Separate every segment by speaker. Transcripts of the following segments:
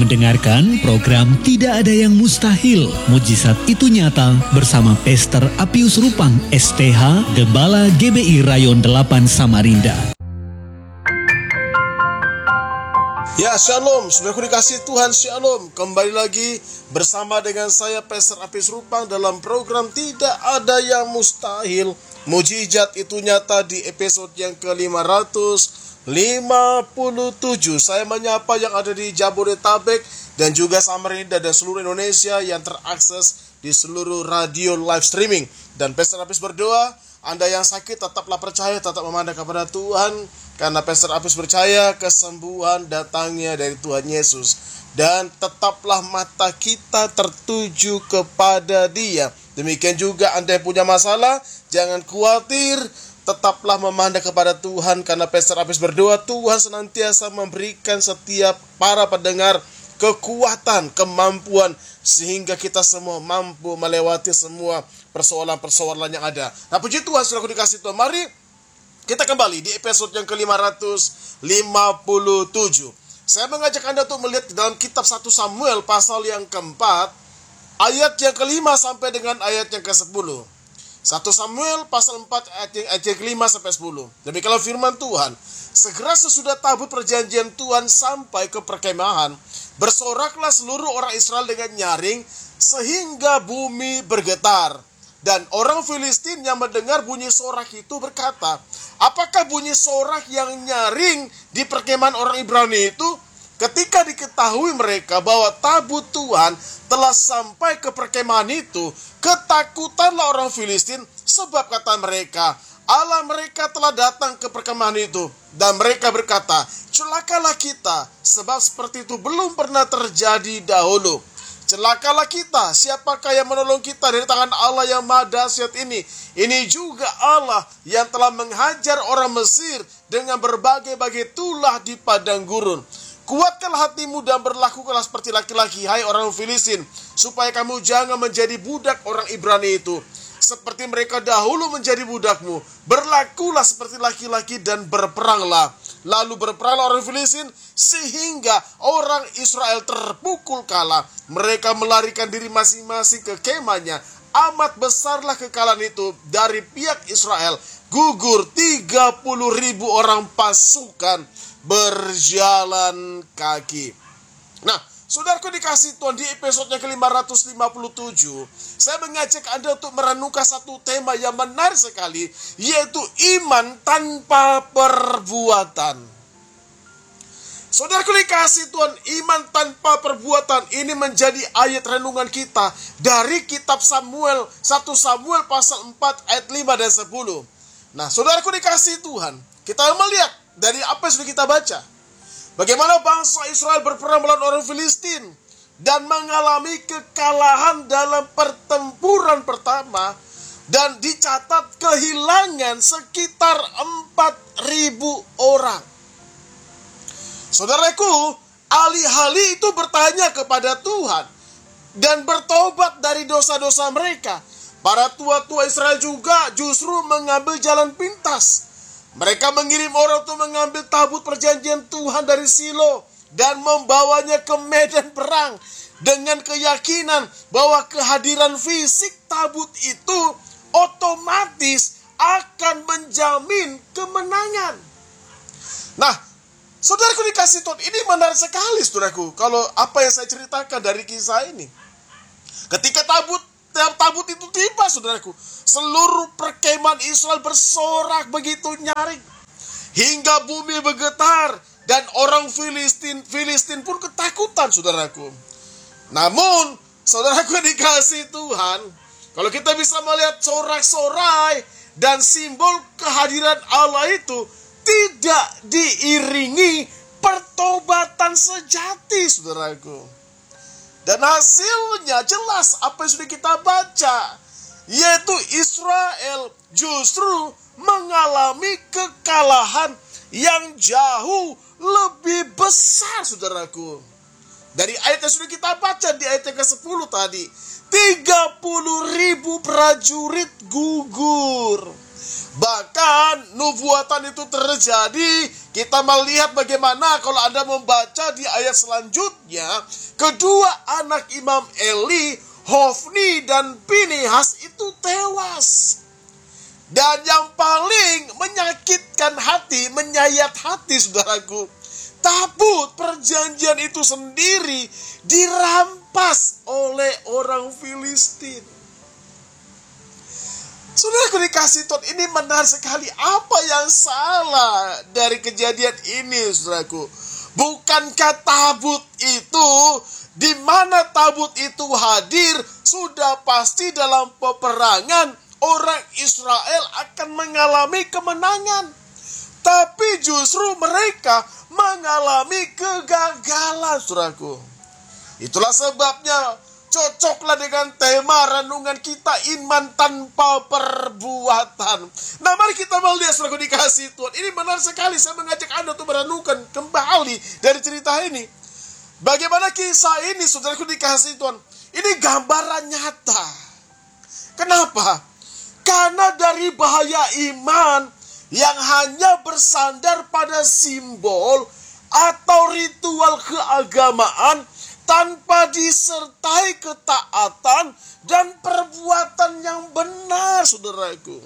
Speaker 1: mendengarkan program Tidak Ada Yang Mustahil, Mujizat Itu Nyata bersama Pastor Apius Rupang, STH, Gembala GBI Rayon 8 Samarinda.
Speaker 2: Ya, shalom, saudaraku dikasih Tuhan, shalom. Kembali lagi bersama dengan saya Pastor Apius Rupang dalam program Tidak Ada Yang Mustahil, Mujizat Itu Nyata di episode yang ke-557. Saya menyapa yang ada di Jabodetabek dan juga Samarinda dan seluruh Indonesia yang terakses di seluruh radio live streaming. Dan Pastor Apius berdoa, Anda yang sakit tetaplah percaya, tetap memandang kepada Tuhan, karena Pastor Apius percaya kesembuhan datangnya dari Tuhan Yesus. Dan tetaplah mata kita tertuju kepada Dia. Demikian juga Anda yang punya masalah, jangan khawatir, tetaplah memandang kepada Tuhan, karena Pastor Apius berdoa Tuhan senantiasa memberikan setiap para pendengar kekuatan, kemampuan, sehingga kita semua mampu melewati semua persoalan-persoalan yang ada. Nah, puji Tuhan, saudaraku dikasih Tuhan, mari kita kembali di episode yang ke-557. Saya mengajak Anda untuk melihat dalam kitab 1 Samuel pasal yang keempat, ayat yang ke-5 sampai dengan ayat yang ke-10. 1 Samuel pasal 4 ayat yang ke-5 sampai 10. Demikianlah firman Tuhan. Segera sesudah tabut perjanjian Tuhan sampai ke perkemahan, bersoraklah seluruh orang Israel dengan nyaring, sehingga bumi bergetar. Dan orang Filistin yang mendengar bunyi sorak itu berkata, apakah bunyi sorak yang nyaring di perkemahan orang Ibrani itu? Ketika diketahui mereka bahwa tabut Tuhan telah sampai ke perkemahan itu, ketakutanlah orang Filistin, sebab kata mereka, Allah mereka telah datang ke perkemahan itu. Dan mereka berkata, celakalah kita, sebab seperti itu belum pernah terjadi dahulu. Celakalah kita, siapakah yang menolong kita dari tangan Allah yang maha dahsyat ini? Ini juga Allah yang telah menghajar orang Mesir dengan berbagai-bagai tulah di padang gurun. Kuatkanlah hatimu dan berlakukanlah seperti laki-laki, hai orang Filistin, supaya kamu jangan menjadi budak orang Ibrani itu, seperti mereka dahulu menjadi budakmu. Berlakulah seperti laki-laki dan berperanglah. Lalu berperanglah orang Filistin, sehingga orang Israel terpukul kalah. Mereka melarikan diri masing-masing ke kemahnya. Amat besarlah kekalahan itu dari pihak Israel. Gugur 30.000 orang pasukan berjalan kaki. Nah, saudaraku dikasih Tuhan, di episode yang ke-557, saya mengajak Anda untuk merenungkan satu tema yang menarik sekali, yaitu iman tanpa perbuatan. Saudaraku dikasih Tuhan, iman tanpa perbuatan ini menjadi ayat renungan kita dari kitab Samuel, 1 Samuel pasal 4 ayat 5 dan 10. Nah, saudaraku dikasih Tuhan, kita melihat dari apa yang sudah kita baca, bagaimana bangsa Israel berperang melawan orang Filistin dan mengalami kekalahan dalam pertempuran pertama, dan dicatat kehilangan sekitar 4.000 orang. Saudaraku, ahli-ahli itu bertanya kepada Tuhan dan bertobat dari dosa-dosa mereka. Para tua-tua Israel juga justru mengambil jalan pintas. Mereka mengirim orang untuk mengambil tabut perjanjian Tuhan dari Silo dan membawanya ke medan perang dengan keyakinan bahwa kehadiran fisik tabut itu otomatis akan menjamin kemenangan. Nah, saudaraku dikasih Tuhan, ini menarik sekali saudaraku, kalau apa yang saya ceritakan dari kisah ini. Ketika tabut itu tiba saudaraku, seluruh perkemahan Israel bersorak begitu nyaring, hingga bumi bergetar, dan orang Filistin pun ketakutan saudaraku. Namun saudaraku dikasih Tuhan, kalau kita bisa melihat sorak-sorai dan simbol kehadiran Allah itu tidak diiringi pertobatan sejati saudaraku. Dan hasilnya jelas apa yang sudah kita baca, yaitu Israel justru mengalami kekalahan yang jauh lebih besar saudaraku. Dari ayat yang sudah kita baca di ayat yang ke-10 tadi, 30.000 prajurit gugur. Bahkan nubuatan itu terjadi. Kita melihat bagaimana kalau Anda membaca di ayat selanjutnya, kedua anak Imam Eli, Hofni dan Pinehas itu tewas. Dan yang paling menyakitkan hati, menyayat hati saudaraku, tabut perjanjian itu sendiri dirampas oleh orang Filistin. Saudaraku dikasih Tuhan, ini menarik sekali. Apa yang salah dari kejadian ini, saudaraku? Bukankah tabut itu, di mana tabut itu hadir, sudah pasti dalam peperangan orang Israel akan mengalami kemenangan. Tapi justru mereka mengalami kegagalan, saudaraku. Itulah sebabnya cocoklah dengan tema renungan kita, iman tanpa perbuatan. Nah, mari kita melihat, saudaraku dikasih Tuhan. Ini benar sekali, saya mengajak Anda untuk merenungkan kembali dari cerita ini. Bagaimana kisah ini, saudaraku dikasih Tuhan. Ini gambaran nyata. Kenapa? Karena dari bahaya iman yang hanya bersandar pada simbol atau ritual keagamaan tanpa disertai ketaatan dan perbuatan yang benar, saudaraku.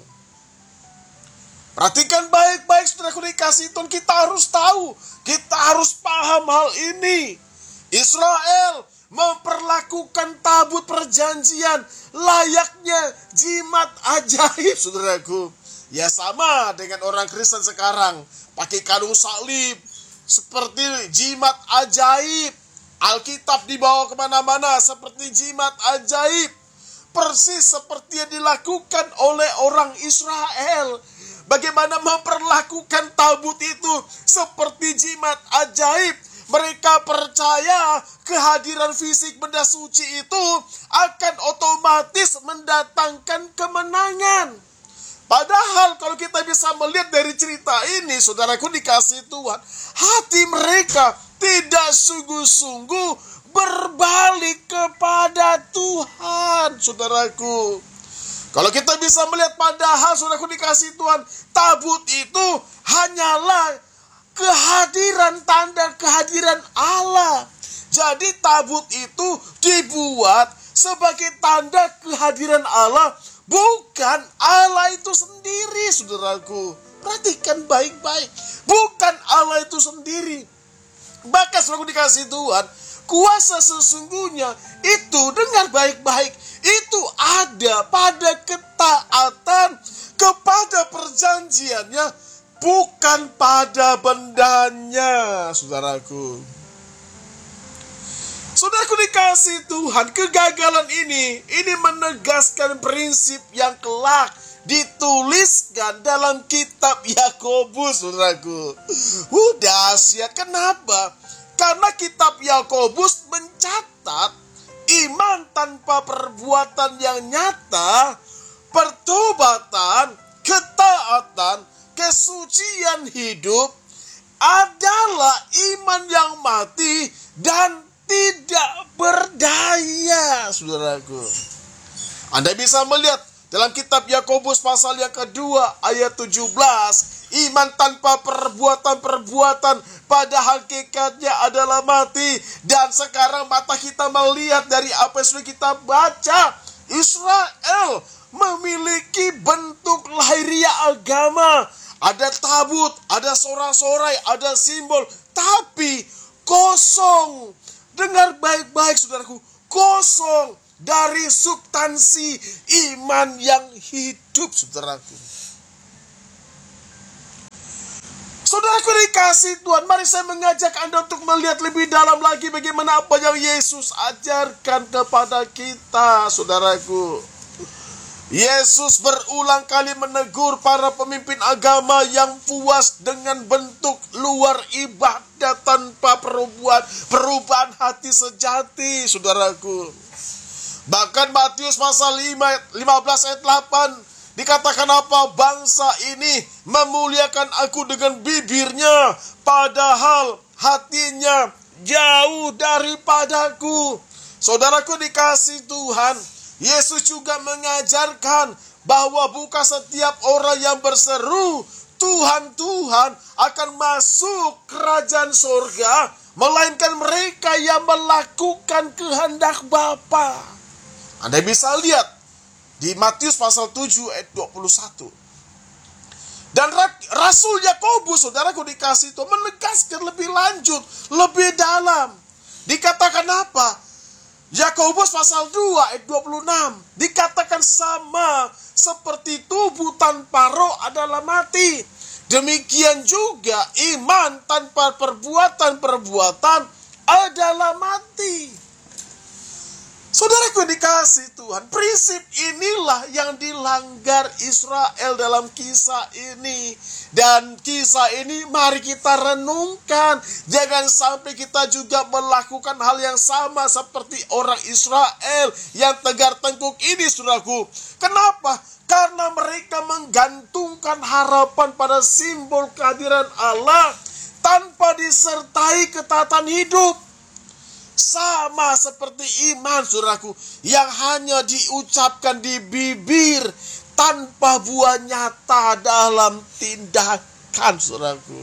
Speaker 2: Perhatikan baik-baik, saudaraku dikasih Tuhan. Kita harus tahu, kita harus paham hal ini. Israel memperlakukan tabut perjanjian layaknya jimat ajaib, saudaraku. Ya, sama dengan orang Kristen sekarang, pakai kalung salib seperti jimat ajaib. Alkitab dibawa kemana-mana seperti jimat ajaib. Persis seperti yang dilakukan oleh orang Israel. Bagaimana memperlakukan tabut itu seperti jimat ajaib. Mereka percaya kehadiran fisik benda suci itu akan otomatis mendatangkan kemenangan. Padahal kalau kita bisa melihat dari cerita ini, saudaraku dikasih Tuhan, hati mereka tidak sungguh-sungguh berbalik kepada Tuhan, saudaraku. Kalau kita bisa melihat, padahal saudaraku dikasih Tuhan, tabut itu hanyalah kehadiran, tanda kehadiran Allah. Jadi tabut itu dibuat sebagai tanda kehadiran Allah, bukan Allah itu sendiri, saudaraku. Perhatikan baik-baik, bukan Allah itu sendiri. Bahkan saudaraku dikasih Tuhan, kuasa sesungguhnya itu, dengar baik-baik, itu ada pada ketaatan kepada perjanjiannya, bukan pada bendanya, saudaraku. Saudaraku dikasih Tuhan, kegagalan ini menegaskan prinsip yang kelak dituliskan dalam kitab Yakobus, saudaraku. Dahsyat. Kenapa? Karena kitab Yakobus mencatat iman tanpa perbuatan yang nyata, pertobatan, ketaatan, kesucian hidup adalah iman yang mati dan tidak berdaya, saudaraku. Anda bisa melihat dalam kitab Yakobus pasal yang kedua ayat 17, iman tanpa perbuatan-perbuatan pada hakikatnya adalah mati. Dan sekarang mata kita melihat dari apa yang sudah kita baca, Israel memiliki bentuk lahiriah agama. Ada tabut, ada sorak-sorai, ada simbol, tapi kosong. Dengar baik-baik, saudaraku, kosong dari substansi iman yang hidup, saudaraku. Saudaraku dikasih Tuhan, mari saya mengajak Anda untuk melihat lebih dalam lagi bagaimana apa yang Yesus ajarkan kepada kita, saudaraku. Yesus berulang kali menegur para pemimpin agama yang puas dengan bentuk luar ibadah tanpa perubahan hati sejati, saudaraku. Bahkan Matius pasal 15 ayat 8 dikatakan apa? Bangsa ini memuliakan aku dengan bibirnya, padahal hatinya jauh daripadaku. Saudaraku dikasih Tuhan, Yesus juga mengajarkan bahwa bukan setiap orang yang berseru Tuhan, Tuhan akan masuk kerajaan surga, melainkan mereka yang melakukan kehendak Bapa. Anda bisa lihat di Matius pasal 7 ayat 21. Dan Rasul Yakobus, saudaraku dikasih itu, menegaskan lebih lanjut, lebih dalam. Dikatakan apa? Yakobus pasal 2 ayat 26. Dikatakan sama seperti tubuh tanpa roh adalah mati. Demikian juga iman tanpa perbuatan-perbuatan adalah mati. Saudaraku dikasih Tuhan, prinsip inilah yang dilanggar Israel dalam kisah ini. Dan kisah ini mari kita renungkan. Jangan sampai kita juga melakukan hal yang sama seperti orang Israel yang tegar tengkuk ini, saudaraku. Kenapa? Karena mereka menggantungkan harapan pada simbol kehadiran Allah tanpa disertai ketaatan hidup. Sama seperti iman, saudaraku, yang hanya diucapkan di bibir tanpa buah nyata dalam tindakan, saudaraku.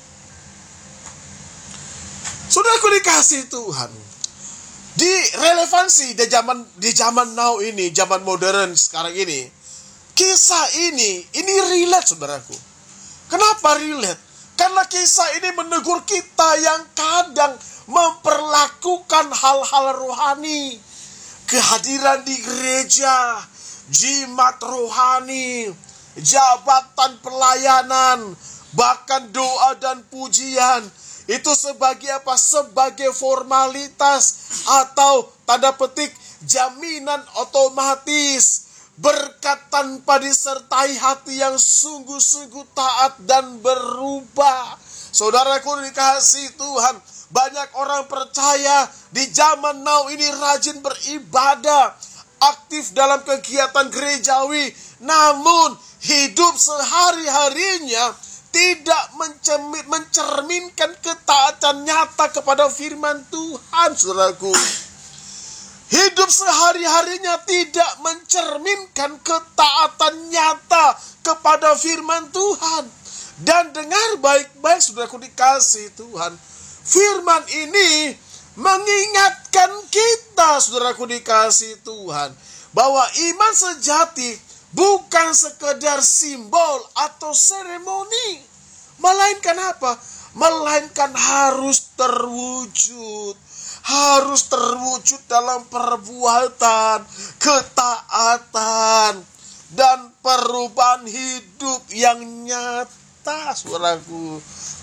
Speaker 2: Saudaraku dikasih Tuhan, di relevansi di zaman now ini, zaman modern sekarang ini, kisah ini relate, saudaraku. Kenapa relate? Karena kisah ini menegur kita yang kadang memperlakukan hal-hal rohani, kehadiran di gereja, jimat rohani, jabatan pelayanan, bahkan doa dan pujian. Itu sebagai apa? Sebagai formalitas atau tanda petik jaminan otomatis. Berkat tanpa disertai hati yang sungguh-sungguh taat dan berubah. Saudaraku dikasih Tuhan, banyak orang percaya di zaman now ini rajin beribadah, aktif dalam kegiatan gerejawi, namun hidup sehari-harinya tidak mencerminkan ketaatan nyata kepada firman Tuhan, saudaraku. Hidup sehari-harinya tidak mencerminkan ketaatan nyata kepada firman Tuhan. Dan dengar baik-baik, saudaraku dikasih Tuhan, firman ini mengingatkan kita, saudaraku dikasih Tuhan, bahwa iman sejati bukan sekedar simbol atau seremoni. Melainkan apa? Melainkan harus terwujud. Harus terwujud dalam perbuatan, ketaatan, dan perubahan hidup yang nyata, saudaraku.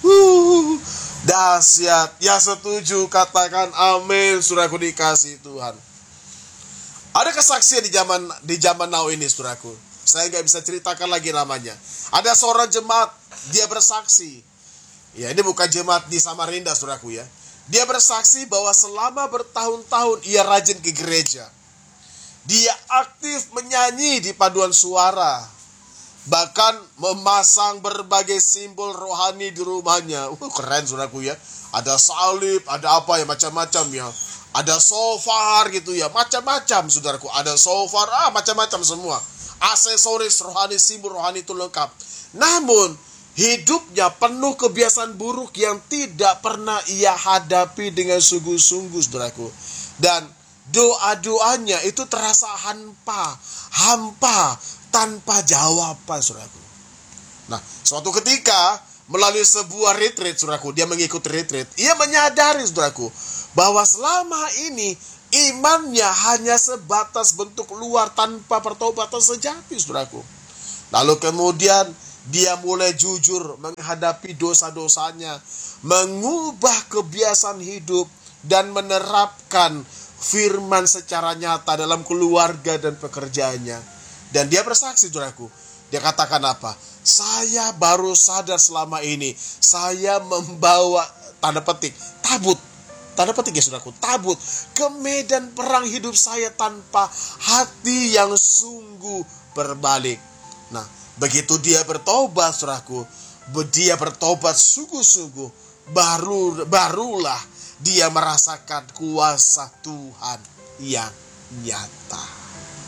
Speaker 2: Dahsyat. Yang setuju katakan amin, saudaraku dikasih Tuhan. Ada kesaksian di zaman now ini, saudaraku. Saya nggak bisa ceritakan lagi namanya. Ada seorang jemaat, dia bersaksi. Ya, ini bukan jemaat di Samarinda, saudaraku ya. Dia bersaksi bahwa selama bertahun-tahun ia rajin ke gereja. Dia aktif menyanyi di paduan suara. Bahkan memasang berbagai simbol rohani di rumahnya. Keren, saudaraku ya. Ada salib, ada apa ya, macam-macam ya. Ada shofar gitu ya, macam-macam, saudaraku. Ada shofar, macam-macam semua. Aksesoris rohani, simbol rohani itu lengkap. Namun hidupnya penuh kebiasaan buruk yang tidak pernah ia hadapi dengan sungguh-sungguh, saudaraku. Dan doa-doanya itu terasa hampa, tanpa jawaban, saudaraku. Nah, suatu ketika melalui sebuah retreat, saudaraku, dia mengikuti retreat. Ia menyadari, saudaraku, bahwa selama ini imannya hanya sebatas bentuk luar tanpa pertobatan sejati, saudaraku. Lalu kemudian dia mulai jujur menghadapi dosa-dosanya, mengubah kebiasaan hidup, dan menerapkan firman secara nyata dalam keluarga dan pekerjaannya. Dan dia bersaksi, saudaraku. Dia katakan apa? Saya baru sadar selama ini, saya membawa, tanda petik, tabut. Tanda petik ya, saudaraku, tabut ke medan perang hidup saya tanpa hati yang sungguh berbalik. Nah, begitu dia bertobat, saudaraku, dia bertobat sungguh-sungguh, barulah dia merasakan kuasa Tuhan yang nyata.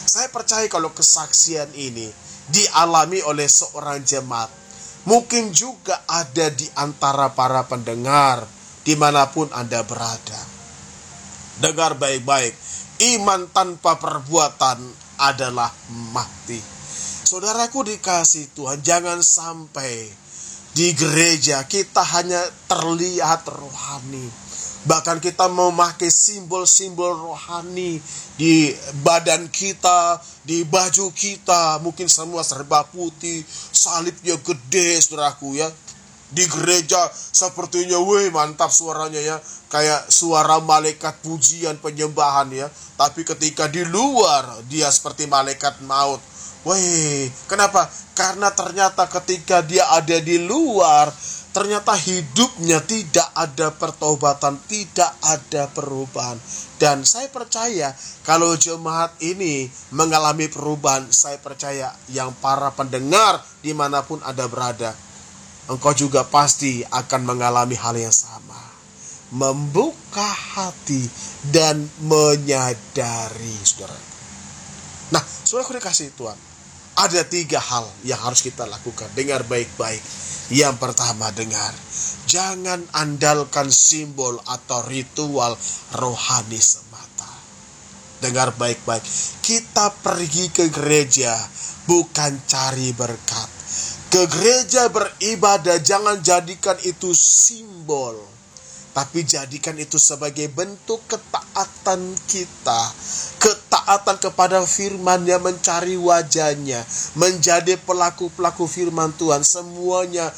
Speaker 2: Saya percaya kalau kesaksian ini dialami oleh seorang jemaat, mungkin juga ada di antara para pendengar dimanapun Anda berada. Dengar baik-baik, iman tanpa perbuatan adalah mati. Saudaraku dikasih Tuhan, jangan sampai di gereja kita hanya terlihat rohani. Bahkan kita memakai simbol-simbol rohani di badan kita, di baju kita. Mungkin semua serba putih, salibnya gede, saudaraku ya. Di gereja sepertinya, mantap suaranya ya. Kayak suara malaikat pujian penyembahan ya. Tapi ketika di luar, dia seperti malaikat maut. Kenapa? Karena ternyata ketika dia ada di luar, ternyata hidupnya tidak ada pertobatan, tidak ada perubahan. Dan saya percaya kalau jemaat ini mengalami perubahan, saya percaya yang para pendengar dimanapun Anda berada, engkau juga pasti akan mengalami hal yang sama. Membuka hati dan menyadari, saudara. Nah, saudara dikasih Tuhan, ada 3 hal yang harus kita lakukan. Dengar baik-baik. Yang pertama, dengar. Jangan andalkan simbol atau ritual rohani semata. Dengar baik-baik. Kita pergi ke gereja bukan cari berkat. Ke gereja beribadah, jangan jadikan itu simbol. Tapi jadikan itu sebagai bentuk ketaatan kita. Ketaatan kepada firman-Nya, mencari wajah-Nya, menjadi pelaku-pelaku firman Tuhan. Semuanya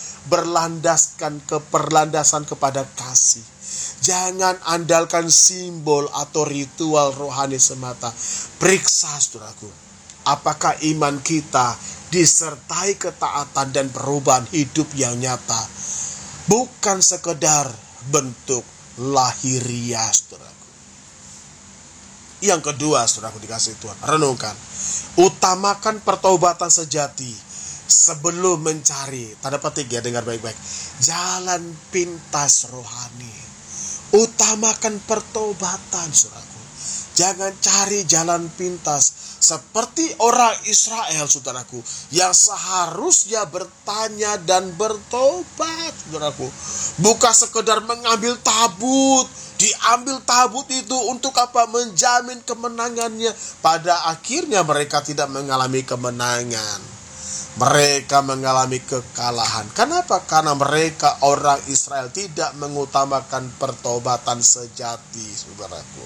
Speaker 2: berlandasan kepada kasih. Jangan andalkan simbol atau ritual rohani semata. Periksa, saudaraku, apakah iman kita disertai ketaatan dan perubahan hidup yang nyata. Bukan sekedar bentuk lahiriah, saudaraku. Yang kedua, saudaraku dikasih Tuhan, renungkan. Utamakan pertobatan sejati sebelum mencari, tanda petik ya, dengar baik-baik, jalan pintas rohani. Utamakan pertobatan, saudaraku. Jangan cari jalan pintas seperti orang Israel, saudaraku, yang seharusnya bertanya dan bertobat, saudaraku. Bukan sekedar mengambil tabut. Diambil tabut itu untuk apa? Menjamin kemenangannya. Pada akhirnya mereka tidak mengalami kemenangan. Mereka mengalami kekalahan. Kenapa? Karena mereka orang Israel tidak mengutamakan pertobatan sejati, saudaraku.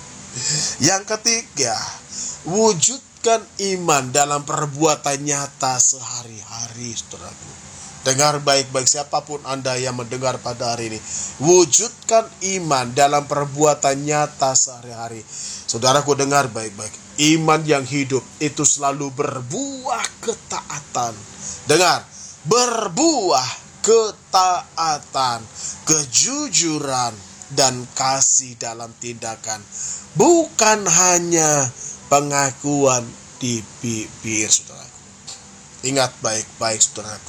Speaker 2: Yang ketiga, wujudkan iman dalam perbuatan nyata sehari-hari, saudaraku. Dengar baik-baik, siapapun Anda yang mendengar pada hari ini, wujudkan iman dalam perbuatan nyata sehari-hari. Saudaraku, dengar baik-baik. Iman yang hidup itu selalu berbuah ketaatan. Dengar, berbuah ketaatan, kejujuran, dan kasih dalam tindakan. Bukan hanya pengakuan di bibir, saudaraku. Ingat baik-baik, saudaraku.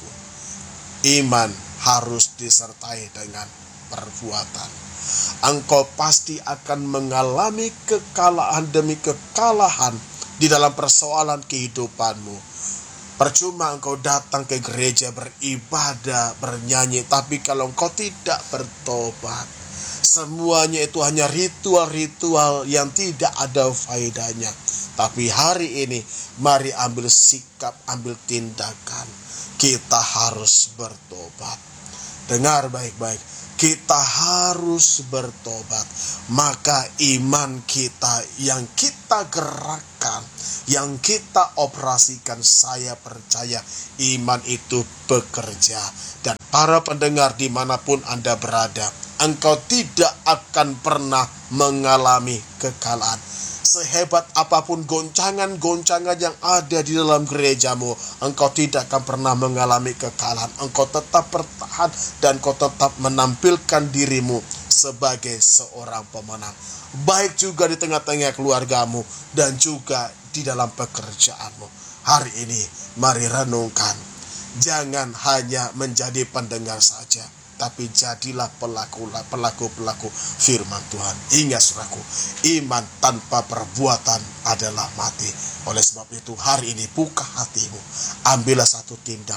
Speaker 2: Iman harus disertai dengan perbuatan. Engkau pasti akan mengalami kekalahan demi kekalahan di dalam persoalan kehidupanmu. Percuma engkau datang ke gereja beribadah, bernyanyi, tapi kalau engkau tidak bertobat, semuanya itu hanya ritual-ritual yang tidak ada faedahnya. Tapi hari ini, mari ambil sikap, ambil tindakan. Kita harus bertobat. Dengar baik-baik. Kita harus bertobat. Maka iman kita yang kita gerakkan, yang kita operasikan, saya percaya iman itu bekerja. Dan para pendengar dimanapun Anda berada, engkau tidak akan pernah mengalami kekalahan. Sehebat apapun goncangan-goncangan yang ada di dalam gerejamu, engkau tidak akan pernah mengalami kekalahan. Engkau tetap bertahan dan engkau tetap menampilkan dirimu sebagai seorang pemenang. Baik juga di tengah-tengah keluargamu dan juga di dalam pekerjaanmu. Hari ini, mari renungkan. Jangan hanya menjadi pendengar saja, tapi jadilah pelaku firman Tuhan. Ingat saudaraku, iman tanpa perbuatan adalah mati. Oleh sebab itu hari ini buka hatimu, ambil satu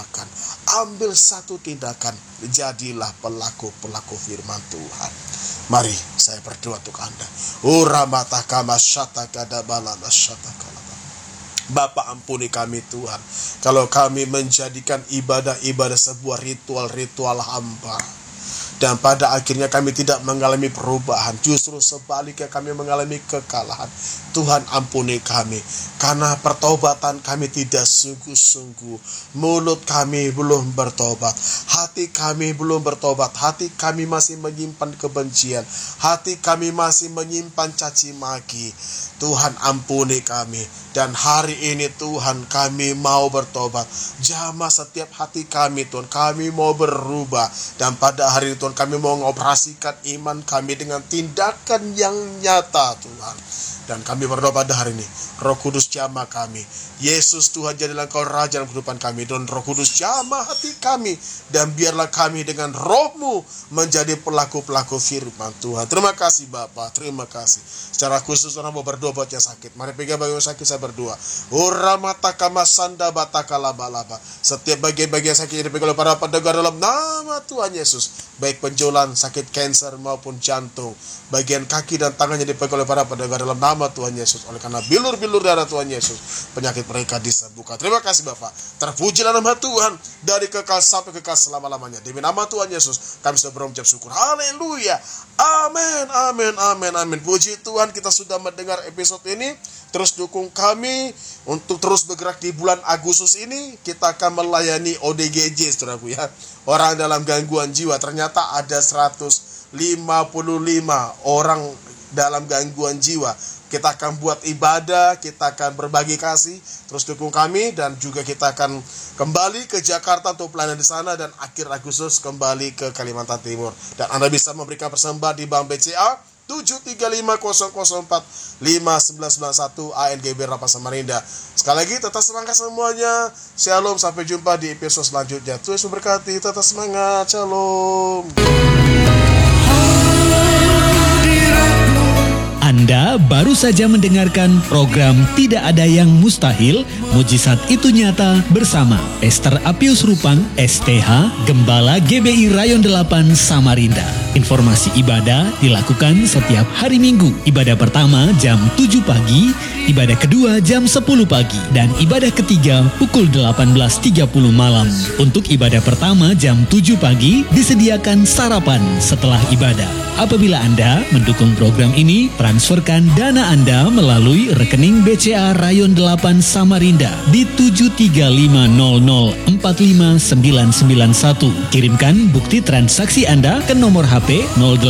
Speaker 2: tindakan, jadilah pelaku firman Tuhan. Mari saya berdoa untuk Anda. Bapa, ampuni kami Tuhan, kalau kami menjadikan ibadah sebuah ritual hamba, dan pada akhirnya kami tidak mengalami perubahan, justru sebaliknya kami mengalami kekalahan. Tuhan, ampuni kami, karena pertobatan kami tidak sungguh-sungguh. Mulut kami belum bertobat, hati kami belum bertobat, hati kami masih menyimpan kebencian, hati kami masih menyimpan caci maki. Tuhan, ampuni kami, dan hari ini Tuhan kami mau bertobat. Jamah setiap hati kami Tuhan, kami mau berubah, dan pada hari itu Tuhan kami mau mengoperasikan iman kami dengan tindakan yang nyata Tuhan. Dan kami berdoa pada hari ini, Roh Kudus jamah kami. Yesus Tuhan, jadilah Engkau Raja dalam kehidupan kami. Dan Roh Kudus jamah hati kami, dan biarlah kami dengan Roh-Mu menjadi pelaku firman Tuhan. Terima kasih Bapa, terima kasih. Secara khusus orang mau berdoa buat yang sakit. Mari pegang bagian sakit, saya berdoa. Setiap bagian-bagian sakit yang dipegang oleh para pendengar dalam nama Tuhan Yesus, baik penjualan, sakit kanker maupun jantung, bagian kaki dan tangannya dipegang oleh para pendengar dalam nama Tuhan Yesus. Oleh karena bilur-bilur darah Tuhan Yesus, penyakit mereka disembuhkan. Terima kasih Bapak. Terpujilah nama Tuhan dari kekal sampai kekal selama-lamanya. Demi nama Tuhan Yesus kami sudah berucap syukur. Haleluya. Amin, amin, amin, amin. Puji Tuhan, kita sudah mendengar episode ini. Terus dukung kami untuk terus bergerak di bulan Agustus ini. Kita akan melayani ODGJ, saudaraku ya. Orang dalam gangguan jiwa. Ternyata ada 155 orang dalam gangguan jiwa. Kita akan buat ibadah, kita akan berbagi kasih. Terus dukung kami, dan juga kita akan kembali ke Jakarta untuk pelayanan di sana, dan akhir Agustus kembali ke Kalimantan Timur. Dan Anda bisa memberikan persembahan di Bank BCA 735004591 ANGB Rapa Samarinda. Sekali lagi, tetap semangat semuanya. Shalom, sampai jumpa di episode selanjutnya. Tuhan Yesus memberkati, tetap semangat. Shalom.
Speaker 1: Anda baru saja mendengarkan program Tidak Ada Yang Mustahil, Mujizat Itu Nyata bersama Pastor Apius Rupang, STH, Gembala GBI Rayon 8 Samarinda. Informasi ibadah dilakukan setiap hari Minggu. Ibadah pertama jam 7 pagi, ibadah kedua jam 10 pagi, dan ibadah ketiga pukul 18.30 malam. Untuk ibadah pertama jam 7 pagi disediakan sarapan setelah ibadah. Apabila Anda mendukung program ini, transferkan dana Anda melalui rekening BCA Rayon 8 Samarinda di 735045991. Kirimkan bukti transaksi Anda ke nomor HP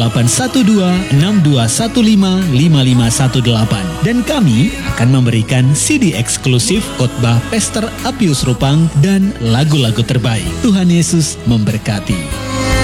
Speaker 1: 081262155518, dan kami akan memberikan CD eksklusif khotbah Pastor Apius Rupang dan lagu-lagu terbaik. Tuhan Yesus memberkati.